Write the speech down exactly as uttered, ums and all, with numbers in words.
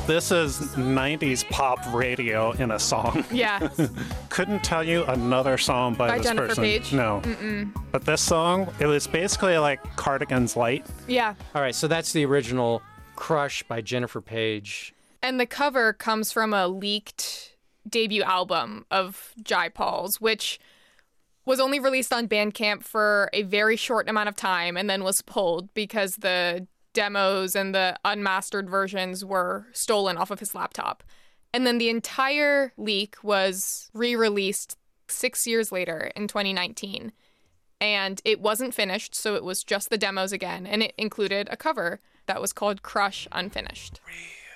This is nineties pop radio in a song. Yeah. Couldn't tell you another song by, By this Jennifer person. Page? No. Mm-mm. But this song, it was basically like Cardigan's Light. Yeah. All right, so that's the original Crush by Jennifer Page. And the cover comes from a leaked debut album of Jai Paul's, which was only released on Bandcamp for a very short amount of time and then was pulled because the demos and the unmastered versions were stolen off of his laptop. And then the entire leak was re-released six years later in twenty nineteen. And it wasn't finished, so it was just the demos again. And it included a cover that was called Crush Unfinished.